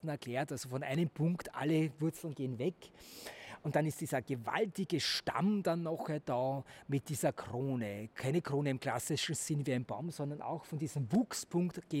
erklärt, also von einem Punkt, alle Wurzeln gehen weg. Und dann ist dieser gewaltige Stamm dann noch da mit dieser Krone. Keine Krone im klassischen Sinn wie ein Baum, sondern auch von diesem Wuchspunkt